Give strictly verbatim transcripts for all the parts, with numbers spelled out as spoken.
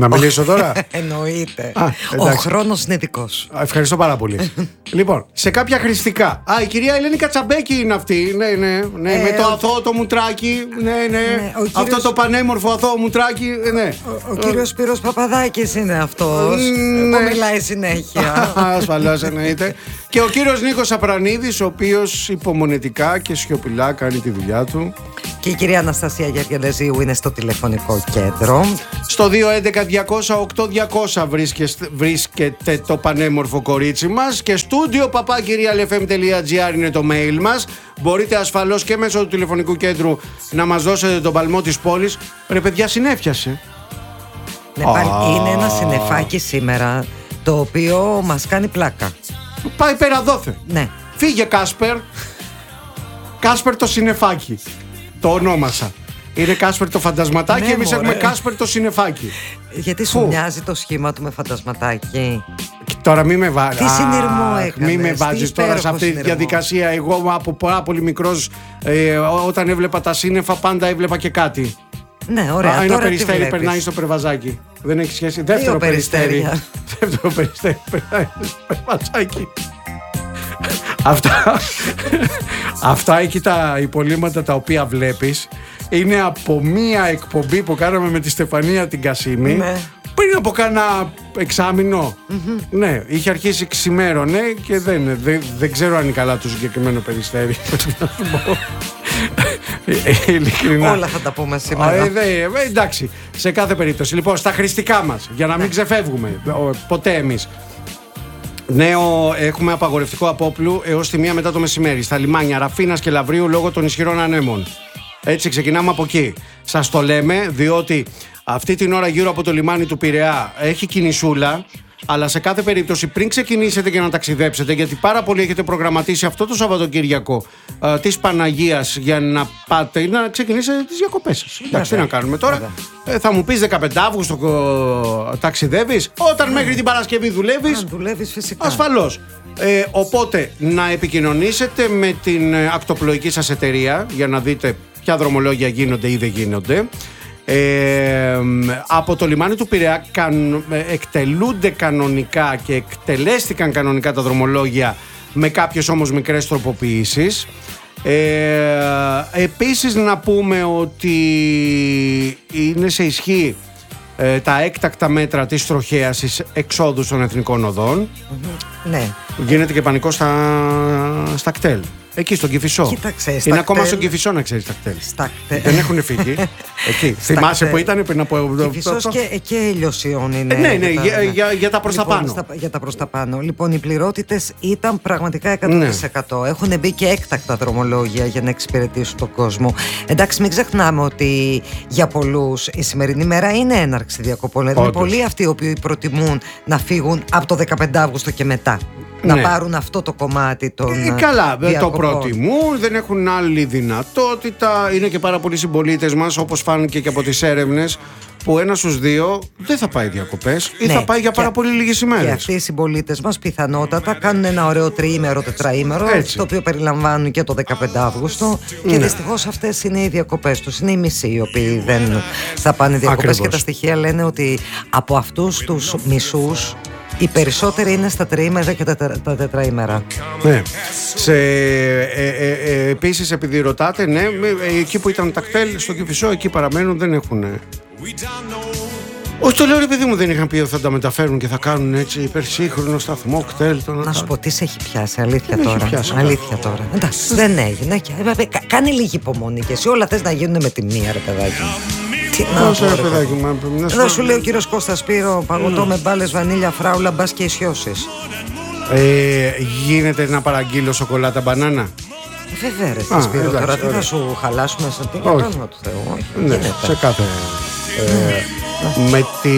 Να μιλήσω τώρα. Εννοείται. Α, ο χρόνος είναι δικός. Ευχαριστώ πάρα πολύ. Λοιπόν, σε κάποια χρηστικά. Α, η κυρία Ελένη Κατσαμπέκη είναι αυτή. Ναι, ναι, ναι. Ε, με το ο... αθώο το μουτράκι. Ναι, ναι. ναι κύριος... Αυτό το πανέμορφο αθώο μουτράκι. Ναι. Ο, ο κύριος Σπύρος Παπαδάκης είναι αυτός. Ναι. Που μιλάει συνέχεια. Ασφαλώς εννοείται. Και ο κύριος Νίκος Απρανίδης, ο οποίος υπομονετικά και σιωπηλά κάνει τη δουλειά του. Και η κυρία Αναστασία Γεργελεζίου είναι στο τηλεφωνικό κέντρο. Στο δύο έντεκα διακόσια οκτώ διακόσια βρίσκεται το πανέμορφο κορίτσι μας. Και στούντιο παπάκι real εφ εμ τελεία τζι άρ είναι το mail μας. Μπορείτε ασφαλώς και μέσω του τηλεφωνικού κέντρου να μας δώσετε τον παλμό της πόλης. Ρε παιδιά, συνέφιασε. Ναι, πάλι oh. είναι ένα συννεφάκι σήμερα, το οποίο μας κάνει πλάκα. Πάει πέρα δόθε. Ναι. Φύγε Κάσπερ. Κάσπερ το συννεφάκι. Το ονόμασα. Είναι Κάσπερ το φαντασματάκι, ναι, εμείς έχουμε Κάσπερ το συννεφάκι. Γιατί σου Φου. μοιάζει το σχήμα του με φαντασματάκι. Τώρα μη με βάζεις. Τι συνειρμό έκανες. Μη με βάζεις τώρα σε αυτή τη διαδικασία. Εγώ από πάρα πολύ μικρός, ε, όταν έβλεπα τα σύννεφα, πάντα έβλεπα και κάτι. Ναι, ωραία. Α, ένα περιστέρι περνάει στο περβαζάκι. Δεν έχει σχέση. Δεύτερο περιστέρι. Δεύτερο περιστέρι περνάει στο περβαζάκι. Αυτά, αυτά εκεί τα υπολείμματα τα οποία βλέπεις είναι από μία εκπομπή που κάναμε με τη Στεφανία την Κασίμη, ναι. πριν από κάνα εξάμηνο. Mm-hmm. Ναι, είχε αρχίσει ξημέρωνε και δεν, δεν, δεν ξέρω αν είναι καλά το συγκεκριμένο περιστέρι. Ειλικρινά. Όλα θα τα πούμε σήμερα. ε, δε, ε, εντάξει, σε κάθε περίπτωση. Λοιπόν, στα χρηστικά μας, για να μην ξεφεύγουμε ποτέ εμείς. Νέο, έχουμε απαγορευτικό απόπλου έως τη μία μετά το μεσημέρι στα λιμάνια Ραφίνας και Λαβρίου λόγω των ισχυρών ανέμων. Έτσι ξεκινάμε από εκεί. Σας το λέμε διότι αυτή την ώρα γύρω από το λιμάνι του Πειραιά έχει κινησούλα, αλλά σε κάθε περίπτωση πριν ξεκινήσετε και να ταξιδέψετε, γιατί πάρα πολλοί έχετε προγραμματίσει αυτό το Σαββατοκύριακο ε, της Παναγίας για να πάτε να ξεκινήσετε τις διακοπές σας. Εντάξει, τι να κάνουμε τώρα. Ε, θα μου πεις δεκαπέντε Αυγούστου ε, ταξιδεύεις, όταν mm. μέχρι την Παρασκευή δουλεύεις. Αν δουλεύεις φυσικά. Ασφαλώς. Ε, οπότε να επικοινωνήσετε με την ακτοπλοϊκή σας εταιρεία για να δείτε ποια δρομολόγια γίνονται ή δεν γίνονται. Ε, από το λιμάνι του Πειραιά καν, εκτελούνται κανονικά και εκτελέστηκαν κανονικά τα δρομολόγια με κάποιες όμως μικρές τροποποιήσεις. Ε, επίσης να πούμε ότι είναι σε ισχύ ε, τα έκτακτα μέτρα της τροχαίασης εξόδου των εθνικών οδών. Mm-hmm. Ναι. Γίνεται και πανικό στα, στα κτέλ. Εκεί στον Κηφισό. Κοίταξε, είναι ακόμα κτέλ... στον Κηφισό να ξέρεις τα κτέλ. Στα κτέλ. Δεν έχουν φύγει. Εκεί. Θυμάσαι που ήταν πριν από. Κηφισός και, και Ελιοσιών είναι. Ε, ναι, ναι, για, τα... για, για τα προς λοιπόν, τα πάνω. Στα, για τα προς τα πάνω. Λοιπόν, οι πληρότητες ήταν πραγματικά εκατό τοις εκατό. Ναι. Έχουν μπει και έκτακτα δρομολόγια για να εξυπηρετήσουν τον κόσμο. Εντάξει, μην ξεχνάμε ότι για πολλούς η σημερινή μέρα είναι έναρξη διακοπών. Είναι πολλοί αυτοί οι οποίοι προτιμούν να φύγουν από το δεκαπέντε Αυγούστου και μετά. Να ναι. πάρουν αυτό το κομμάτι των. Ε, καλά, δεν το προτιμούν, δεν έχουν άλλη δυνατότητα. Είναι και πάρα πολλοί συμπολίτες μας, όπως φάνηκε και από τις έρευνες, που ένας στους δύο δεν θα πάει διακοπές ή ναι. θα πάει για πάρα και, πολύ λίγες ημέρες. Και αυτοί οι συμπολίτες μας πιθανότατα κάνουν ένα ωραίο τριήμερο, τετραήμερο, έτσι. Το οποίο περιλαμβάνουν και το δεκαπέντε Αυγούστου. Και ναι. δυστυχώς αυτές είναι οι διακοπές τους. Είναι οι μισοί οι οποίοι δεν θα πάνε διακοπές. Και τα στοιχεία λένε ότι από αυτούς τους μισούς οι περισσότεροι είναι στα τριήμερα και τα, τα τετραήμερα. Ναι. Σε, ε, ε, ε, επίσης, επειδή ρωτάτε, ναι, εκεί που ήταν τα κτέλ στο Κηφισό, εκεί παραμένουν, δεν έχουν. Όχι, το λέω ρε παιδί μου, δεν είχαν πει ότι θα τα μεταφέρουν και θα κάνουν έτσι υπερσύγχρονο σταθμό κτέλ. Να σου πω, τι σε έχει πιάσει, αλήθεια δεν τώρα. Πιάσει, αλήθεια τώρα. Εντάξει, δεν έγινε. Κάνε λίγη υπομονή και εσύ όλα θες να γίνουν με τη μία, ρε παιδάκι. Εδώ σου λέει ο κύριος Κώστας Σπύρο, παγωτό mm. με μπάλες, βανίλια, φράουλα, μπας και ισιώσεις. Ε, γίνεται να παραγγείλω σοκολάτα μπανάνα. Βέβαια ρε Σπύρο, τώρα εντάξει, τι θα σου χαλάσουμε σαν τι να κάνουμε του Θεού. Όχι, ναι, σε κάθε ε, με τη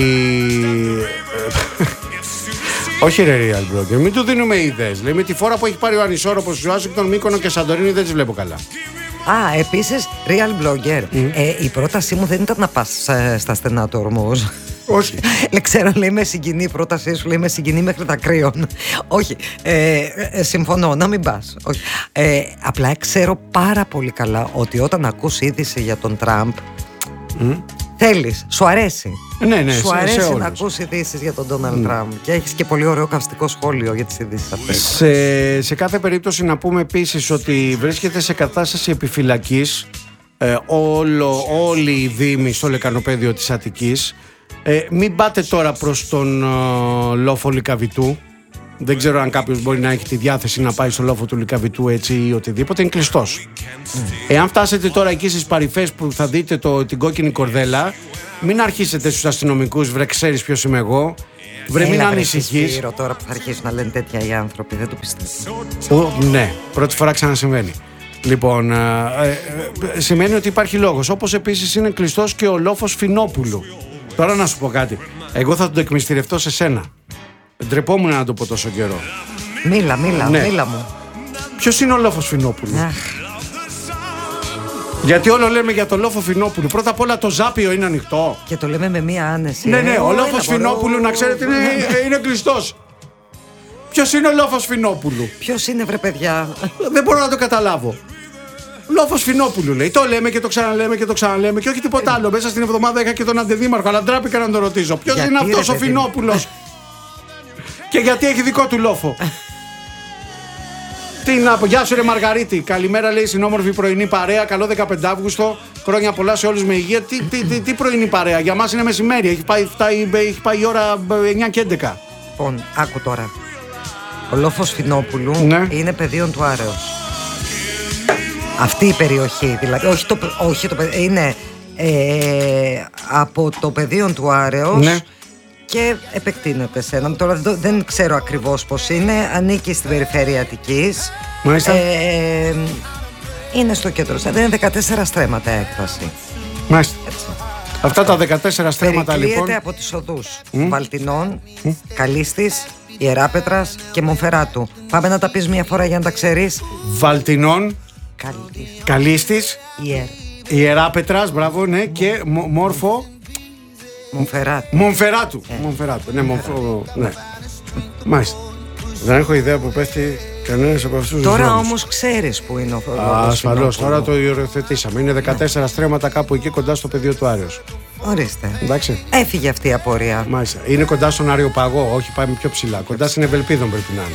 όχι ρε real blogger, μην του δίνουμε ιδέες. Λέει με τη φόρα που έχει πάρει ο ανισόρροπος του Ουάσιγκτον, Μύκονο και Σαντορίνη δεν τις βλέπω καλά. Α, επίσης, real blogger, mm. ε, η πρότασή μου δεν ήταν να πας ε, στα στενά του Ορμούζ. Όχι. Λέει, ξέρω, λέει με συγκινεί η πρότασή σου, λέει με συγκινεί μέχρι τα κρύων. Όχι, ε, ε, συμφωνώ, να μην πας. Όχι. Ε, απλά ξέρω πάρα πολύ καλά ότι όταν ακούς είδηση για τον Τραμπ, mm. Θέλεις, σου αρέσει. Ναι, ναι, σου σε, αρέσει σε να ακούσει ειδήσεις για τον Ντόναλντ Τραμπ και έχεις και πολύ ωραίο καυστικό σχόλιο για τις ειδήσεις αυτές. Σε, σε κάθε περίπτωση να πούμε επίσης ότι βρίσκεται σε κατάσταση επιφυλακής ε, όλο, όλοι οι δήμοι στο λεκανοπέδιο της Αττικής. Ε, μην πάτε τώρα προς τον ε, λόφο Λυκαβητού. Δεν ξέρω αν κάποιος μπορεί να έχει τη διάθεση να πάει στο λόφο του Λυκαβητού έτσι ή οτιδήποτε. Είναι κλειστός. Mm. Εάν φτάσετε τώρα εκεί στις παρυφές που θα δείτε το, την κόκκινη κορδέλα, μην αρχίσετε στους αστυνομικούς, βρε ξέρεις ποιος είμαι εγώ. Βρε, μην ανησυχείς. Τώρα που θα αρχίσουν να λένε τέτοια οι άνθρωποι, δεν το πιστεύω. Ναι, πρώτη φορά ξανασυμβαίνει. Λοιπόν, ε, ε, σημαίνει ότι υπάρχει λόγος. Όπως επίσης είναι κλειστός και ο λόφος Φινόπουλου. Τώρα να σου πω κάτι. Εγώ θα τον εκμυστηρευτώ σε σένα. Ντρεπόμουν να το πω τόσο καιρό. Μίλα, μίλα, ναι. μίλα μου. Ποιος είναι ο λόφος Φινόπουλου? Αχ. Γιατί όλο λέμε για το λόφο Φινόπουλου. Πρώτα απ' όλα το Ζάπιο είναι ανοιχτό. Και το λέμε με μία άνεση. Ναι, ναι, ε, ο έλα, λόφος Φινόπουλου, να ξέρετε, είναι, είναι κλειστός. Ποιος είναι ο λόφος Φινόπουλου? Ποιος είναι, βρε παιδιά? Δεν μπορώ να το καταλάβω. Λόφος Φινόπουλου λέει. Το λέμε και το ξαναλέμε και το ξαναλέμε και όχι τίποτα άλλο. Μέσα στην εβδομάδα είχα και τον αντιδήμαρχο, αλλά ντράπηκα να τον ρωτήσω. Ποιος είναι αυτός ο Φινόπουλος? Και γιατί έχει δικό του λόφο? Τι να πω, γεια σου ρε Μαργαρίτη. Καλημέρα λέει στην όμορφη πρωινή παρέα. Καλό δεκαπέντε Αυγούστου. Χρόνια πολλά σε όλους με υγεία. Τι, τι, τι, τι πρωινή παρέα? Για μας είναι μεσημέρι. Έχει πάει, φτάει, έχει πάει η ώρα εννιά και έντεκα. Λοιπόν, άκου τώρα. Ο λόφος Φινόπουλου ναι. είναι πεδίων του Άρεως. Αυτή η περιοχή, δηλαδή. Όχι το, όχι το είναι ε, από το πεδίων του Άρεως. Ναι. Και επεκτείνεται σε έναν. Τώρα δεν ξέρω ακριβώς πώς είναι. Ανήκει στην περιφέρεια Αττικής. Μάλιστα. Ε, είναι στο κέντρο. Δεν είναι δεκατέσσερα στρέμματα έκταση. Μάλιστα. Έτσι. Αυτά τα δεκατέσσερα στρέμματα λοιπόν. Περικλείεται από τις οδούς mm. Βαλτινών, mm. Καλίστης, Ιεράπετρας και Μονφεράτου. Πάμε να τα πεις μια φορά για να τα ξέρεις. Βαλτινών, Καλίστης, Καλίστης Ιερ. Ιεράπετρας, μπράβο, ναι, και Μόρφο. Μονφεράτου. Μονφεράτου. Ε. Μονφεράτου. Ναι, Μονφεράτου. Ναι. Μάλιστα. Δεν έχω ιδέα που πέφτει κανένας από αυτούς τους Τώρα δρόμους. Όμως ξέρεις που είναι ο ασφαλώς. Τώρα το υιοθετήσαμε. Είναι δεκατέσσερα ναι. στρέμματα κάπου εκεί κοντά στο πεδίο του Άρεως. Ορίστε. Εντάξει. Έφυγε αυτή η απορία. Μάλιστα. Είναι κοντά στον Αριοπαγό. Όχι, πάμε πιο ψηλά. Κοντά στην Ευελπίδων πρέπει να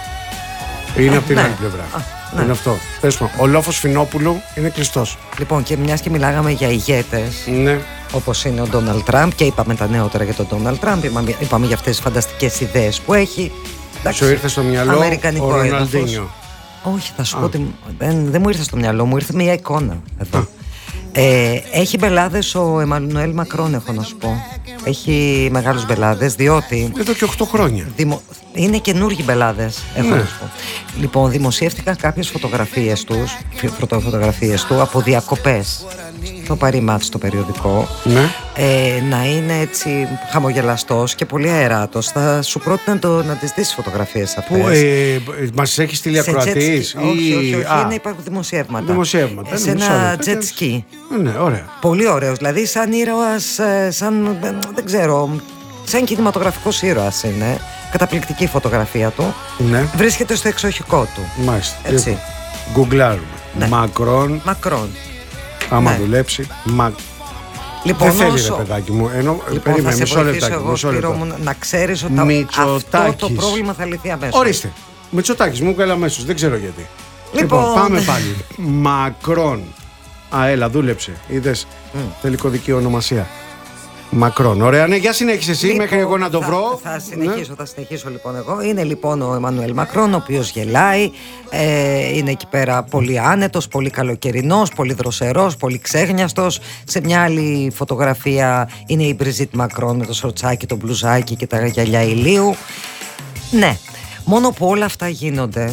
είναι. Είναι ε, από την ναι. άλλη πλευρά. Α, ναι. Είναι αυτό. Πες μου, ο λόφος Φινόπουλου είναι κλειστός. Λοιπόν, και μιας και μιλάγαμε για ηγέτες. Ναι. Όπως είναι ο Ντόναλντ Τραμπ και είπαμε τα νεότερα για τον Ντόναλντ Τραμπ, είπαμε, είπαμε για αυτές τις φανταστικές ιδέες που έχει. Σου ήρθε στο μυαλό ο Ροναλντίνιο? Όχι, θα σου Α. πω ότι δεν, δεν μου ήρθε στο μυαλό, μου ήρθε μια εικόνα εδώ. Ε, έχει μπελάδες ο Εμμανουέλ Μακρόν, έχω να σου πω. Έχει μεγάλους μπελάδες, διότι. Εδώ και οκτώ χρόνια. Δημο... Είναι καινούργιοι μπελάδες, έχω ναι. να σου πω. Λοιπόν, δημοσιεύτηκαν κάποιες φωτογραφίες τους, φωτογραφίες του από διακοπές. Το Παριμάτ στο περιοδικό. Ναι. Ε, να είναι έτσι χαμογελαστός και πολύ αεράτος. Θα σου πρότεινα το, να τις δεις τις φωτογραφίες αυτές. Πού ε, μας έχει στείλει ακροατής? Ή... Όχι, όχι, όχι. Α, είναι, υπάρχουν δημοσιεύματα. Δημοσιεύματα. Ε, σε ένα jet ski. Ναι, ωραία. Πολύ ωραίος. Δηλαδή, σαν ήρωας, σαν. Δεν ξέρω. Σαν κινηματογραφικός ήρωας είναι. Καταπληκτική φωτογραφία του. Ναι. Βρίσκεται στο εξοχικό του. Μάλιστα. Έτσι. Γκουγκλάρουμε. Ναι. Μακρόν. Μακρόν. Άμα ναι. δουλέψει. Μα... Λοιπόν, δεν θέλει όσο... ρε παιδάκι μου. Ενώ... Λοιπόν, περίμενε, θα σε μισό βοηθήσω λεπτάκι, εγώ, μισό Σπύρο μου, να ξέρεις ότι αυτό το πρόβλημα θα λυθεί αμέσως. Ορίστε. Μητσοτάκης μου έκανε αμέσως. Δεν ξέρω γιατί. Λοιπόν, λοιπόν πάμε πάλι. Μακρόν. Α, έλα, δούλεψε. Είδες. Mm. Τελικοδική ονομασία. Μακρόν. Ωραία, ναι, για συνέχισε εσύ λοιπόν, μέχρι εγώ να το θα, βρω. Θα συνεχίσω, ναι. θα συνεχίσω λοιπόν εγώ. Είναι λοιπόν ο Εμμανουέλ Μακρόν, ο οποίος γελάει. Ε, είναι εκεί πέρα πολύ άνετος, πολύ καλοκαιρινός, πολύ δροσερός, πολύ ξέγνιαστος. Σε μια άλλη φωτογραφία είναι η Μπριζίτ Μακρόν με το σορτσάκι, το μπλουζάκι και τα γυαλιά ηλίου. Ναι, μόνο που όλα αυτά γίνονται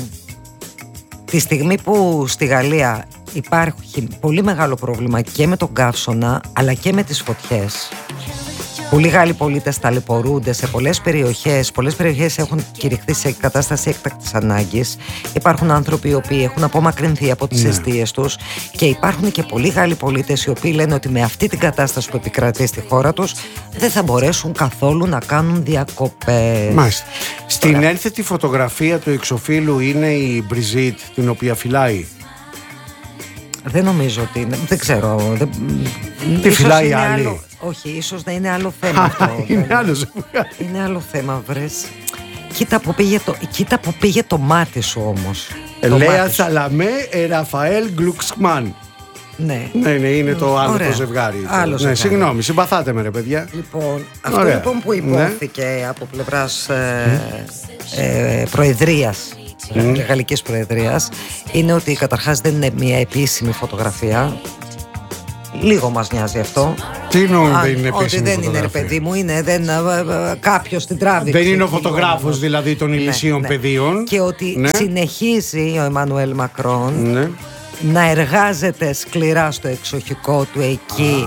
τη στιγμή που στη Γαλλία υπάρχει πολύ μεγάλο πρόβλημα και με τον καύσωνα αλλά και με τις φωτιές. Πολλοί Γάλλοι πολίτες ταλαιπωρούνται σε πολλές περιοχές. Πολλές περιοχές έχουν κηρυχθεί σε κατάσταση έκτακτης ανάγκης. Υπάρχουν άνθρωποι οι οποίοι έχουν απομακρυνθεί από τις ναι. εστίες τους και υπάρχουν και πολλοί Γάλλοι πολίτες οι οποίοι λένε ότι με αυτή την κατάσταση που επικρατεί στη χώρα τους δεν θα μπορέσουν καθόλου να κάνουν διακοπές. Μάλιστα. Στην ένθετη φωτογραφία του εξωφύλου είναι η Μπριζίτ την οποία φυλάει. Δεν νομίζω ότι είναι. Δεν ξέρω. Δεν... Τι φυλάει άλλη. Άλλο... Όχι, ίσως να είναι άλλο θέμα αυτό. Είναι άλλο ζευγάρι. Είναι άλλο θέμα, βρες. Κοίτα που πήγε το, κοίτα που πήγε το μάτι σου όμως. Λέα Σαλαμέ, Ραφαέλ Γκλουξμάν. Ναι. Ναι, ναι, είναι το άλλο Ωραία. το ζευγάρι. Άλλο ναι, ζευγάρι. Συγγνώμη, συμπαθάτε με, ρε παιδιά. Λοιπόν, αυτό Ωραία. λοιπόν που υπόθηκε ναι. από πλευράς ε, ε, Προεδρίας mm. και Γαλλικής Προεδρίας είναι ότι καταρχάς δεν είναι μια επίσημη φωτογραφία. Λίγο μας νοιάζει αυτό. Τι εννοούν δεν είναι επίσημη ότι δεν φωτογραφία. είναι ρε παιδί μου, είναι δεν, κάποιος την τράβηξε. Δεν είναι ο φωτογράφος δηλαδή των ηλισίων ναι, πεδίων. Ναι. Και ότι ναι. συνεχίζει ο Εμμανουέλ Μακρόν ναι. να εργάζεται σκληρά στο εξοχικό του εκεί.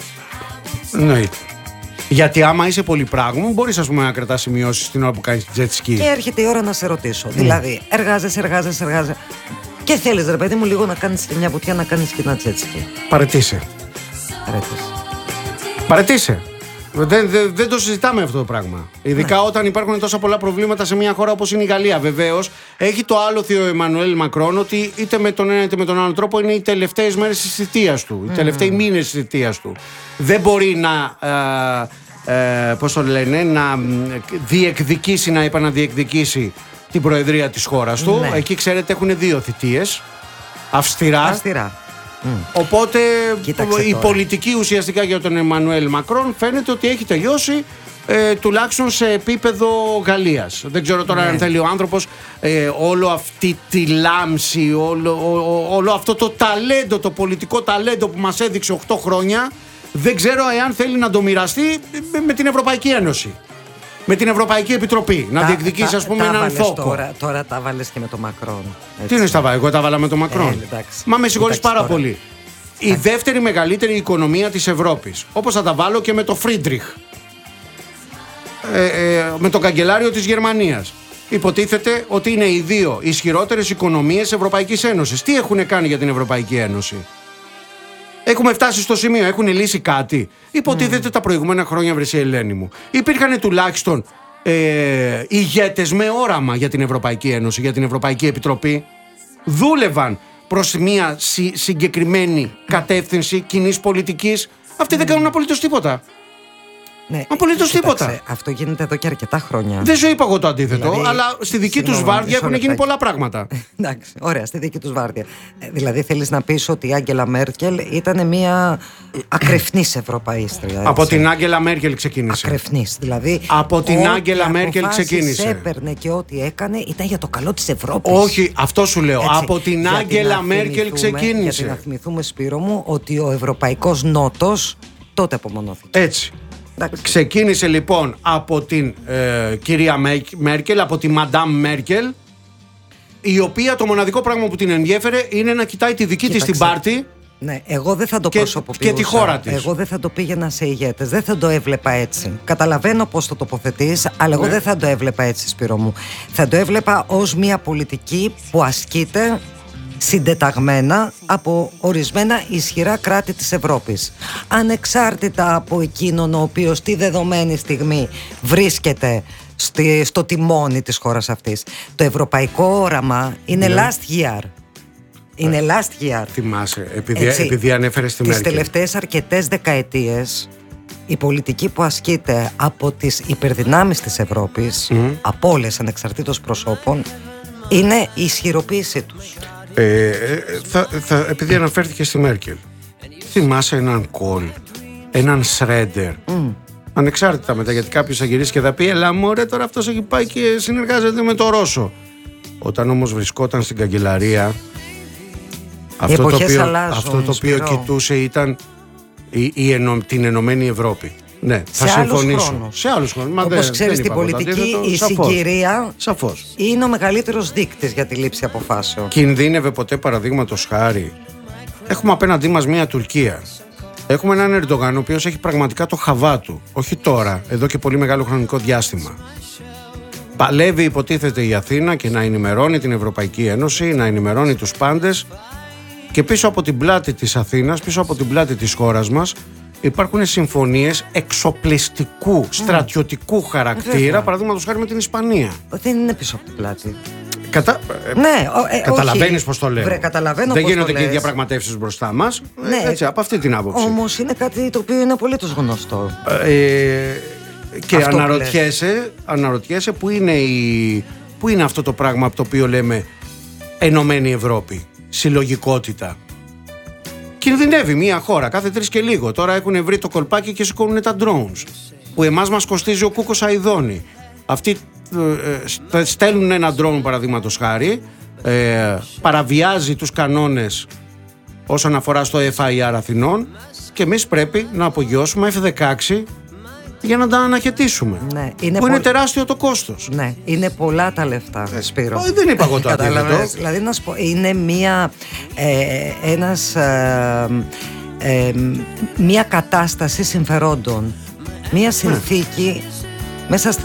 Ναι. Γιατί άμα είσαι πολυπράγμου, μπορείς ας πούμε να κρατάς σημειώσεις την ώρα που κάνεις jet ski. Και έρχεται η ώρα να σε ρωτήσω. Mm. Δηλαδή, εργάζεσαι, εργάζεσαι, εργάζεσαι. Και θέλεις ρε παιδί μου λίγο να κάνεις μια βουτιά, να κάνεις και ένα jet ski. Παρετήσε. Παρετήσε. Παρετήσε. Δεν, δεν, δεν το συζητάμε αυτό το πράγμα. Ειδικά ναι. όταν υπάρχουν τόσα πολλά προβλήματα σε μια χώρα όπως είναι η Γαλλία. Βεβαίως, έχει το άλοθη ο Εμμανουέλ Μακρόν ότι είτε με τον ένα είτε με τον άλλο τρόπο είναι οι τελευταίες μέρες της θητείας του, οι mm. τελευταίοι μήνες της θητείας του. Δεν μπορεί να. Ε, ε, πώς το λένε, να διεκδικήσει, να επαναδιεκδικήσει την προεδρία της χώρας του. Ναι. Εκεί, ξέρετε, έχουν δύο θητείες. Αυστηρά. Αυστηρά. Mm. Οπότε Κοίταξε η τώρα. πολιτική ουσιαστικά για τον Εμμανουέλ Μακρόν φαίνεται ότι έχει τελειώσει ε, τουλάχιστον σε επίπεδο Γαλλίας. Δεν ξέρω τώρα ναι. αν θέλει ο άνθρωπος ε, όλο αυτή τη λάμψη, όλο, ό, όλο αυτό το ταλέντο, το πολιτικό ταλέντο που μας έδειξε οκτώ χρόνια, δεν ξέρω εάν θέλει να το μοιραστεί με την Ευρωπαϊκή Ένωση. Με την Ευρωπαϊκή Επιτροπή. Να διεκδικήσει, ας πούμε, έναν θόκο. Τώρα, τώρα τα βάλες και με τον Μακρόν. Έτσι. Τι είναι τα βάλα, εγώ τα βάλα με τον Μακρόν. Ε, Μα με συγχωρείς πάρα τώρα. πολύ. Η εντάξει. δεύτερη μεγαλύτερη οικονομία της Ευρώπης. Όπως θα τα βάλω και με τον Φρίντριχ. Ε, ε, με τον καγκελάριο της Γερμανίας. Υποτίθεται ότι είναι οι δύο ισχυρότερες οικονομίες Ευρωπαϊκής Ένωσης. Τι έχουν κάνει για την Ευρωπαϊκή Ένωση? Έχουμε φτάσει στο σημείο, έχουν λύσει κάτι? Υποτίθεται mm. τα προηγούμενα χρόνια, βρεσί Ελένη μου, υπήρχαν τουλάχιστον ε, ηγέτες με όραμα για την Ευρωπαϊκή Ένωση, για την Ευρωπαϊκή Επιτροπή. Δούλευαν προς μια συ, συγκεκριμένη κατεύθυνση κοινής πολιτικής. Αυτοί mm. δεν κάνουν απολύτως τίποτα. Ναι, απολύτως τίποτα. Αυτό γίνεται εδώ και αρκετά χρόνια. Δεν σου είπα εγώ το αντίθετο, δηλαδή, αλλά στη δική τους βάρδια έχουν γίνει πολλά πράγματα. Εντάξει, ωραία, στη δική τους βάρδια. Ε, δηλαδή θέλεις να πεις ότι η Άγγελα Μέρκελ ήταν μια ακρεφνής Ευρωπαίστρια. Έτσι. Από την Άγγελα Μέρκελ ξεκίνησε. Ακρεφνής, δηλαδή. Από την Άγγελα Μέρκελ ξεκίνησε. Έπαιρνε και ό,τι έκανε ήταν για το καλό της Ευρώπης. Όχι, αυτό σου λέω. Έτσι, από την Άγγελα Μέρκελ ξεκίνησε. Γιατί να θυμηθούμε, Σπύρο μου, ότι ο Ευρωπαϊκός Νότος τότε απομονώθηκε. Έτσι. Εντάξει. Ξεκίνησε λοιπόν από την ε, κυρία Μέρκελ, από τη Μαντάμ Μέρκελ, η οποία το μοναδικό πράγμα που την ενδιέφερε είναι να κοιτάει τη δική της την πάρτη. Ναι, εγώ δεν θα το και, προσωποποιούσα. Και τη χώρα της. Εγώ δεν θα το πήγαινα σε ηγέτες. Δεν θα το έβλεπα έτσι. Καταλαβαίνω πώς το τοποθετείς, αλλά εγώ ναι. δεν θα το έβλεπα έτσι, Σπύρο μου. Θα το έβλεπα ως μια πολιτική που ασκείται συντεταγμένα από ορισμένα ισχυρά κράτη της Ευρώπης. Ανεξάρτητα από εκείνον ο οποίος τη δεδομένη στιγμή βρίσκεται στη, στο τιμόνι της χώρας αυτής. Το ευρωπαϊκό όραμα είναι ναι. last year. Είναι last year. Θυμάσαι, επειδή, επειδή ανέφερες τη Μέρκελ. Τις τελευταίες αρκετές δεκαετίες η πολιτική που ασκείται από τις υπερδυνάμεις της Ευρώπης, mm. από όλες ανεξαρτήτως προσώπων, είναι η ισχυροποίησή τους. Ε, ε, θα, θα, επειδή αναφέρθηκε στη Μέρκελ, θυμάσαι έναν Κολ, έναν Σρέντερ, mm. ανεξάρτητα μετά, γιατί κάποιος θα γυρίσει και θα πει έλα μωρέ τώρα αυτός έχει πάει και συνεργάζεται με το Ρώσο. Όταν όμως βρισκόταν στην καγκελαρία, αυτό το οποίο, αλλάζουν, αυτό το οποίο κοιτούσε ήταν η, η ενω, την Ενωμένη Ευρώπη. Ναι, σε θα συμφωνήσω. Σε άλλους χρόνους. Όπως ξέρεις, στην πολιτική η συγκυρία σαφώς. είναι ο μεγαλύτερος δείκτης για τη λήψη αποφάσεων. Κινδύνευε ποτέ, παραδείγματος χάρη? Έχουμε απέναντί μας μια Τουρκία. Έχουμε έναν Ερντογάν ο οποίος έχει πραγματικά το χαβά του. Όχι τώρα, εδώ και πολύ μεγάλο χρονικό διάστημα. Παλεύει, υποτίθεται, η Αθήνα και να ενημερώνει την Ευρωπαϊκή Ένωση, να ενημερώνει τους πάντες. Και πίσω από την πλάτη της Αθήνας, πίσω από την πλάτη της χώρας μας, υπάρχουν συμφωνίες εξοπλιστικού, στρατιωτικού χαρακτήρα, mm. παραδείγματος χάρη με την Ισπανία. Δεν είναι πίσω από την πλάτη. Κατά... Ναι, ε, καταλαβαίνεις πώς το λέω. Βρε, καταλαβαίνω δεν πώς γίνονται το και οι λες. διαπραγματεύσεις μπροστά μας. Ναι, έτσι, από αυτή την άποψη. Όμως είναι κάτι το οποίο είναι απολύτως γνωστό. Ε, και αυτό αναρωτιέσαι, αναρωτιέσαι που, είναι η, που είναι αυτό το πράγμα από το οποίο λέμε ενωμένη Ευρώπη. Συλλογικότητα. Κινδυνεύει μια χώρα κάθε τρεις και λίγο. Τώρα έχουν βρει το κολπάκι και σηκώνουν τα drones. Που εμάς μας κοστίζει ο Κούκος Αηδόνη. Αυτοί ε, στέλνουν ένα drone, παραδείγματος χάρη, ε, παραβιάζει τους κανόνες όσον αφορά στο εφ άι αρ Αθηνών και εμείς πρέπει να απογειώσουμε εφ δεκαέξι για να τα αναχαιτήσουμε. Ναι, είναι που είναι πο... τεράστιο το κόστος. Ναι, είναι πολλά τα λεφτά, ε, Σπύρο. Δεν είπα εγώ το αντίθετο. Δηλαδή, να σου πω, είναι μία, ε, ένας, ε, ε, μία κατάσταση συμφερόντων. Μία συνθήκη, ναι, μέσα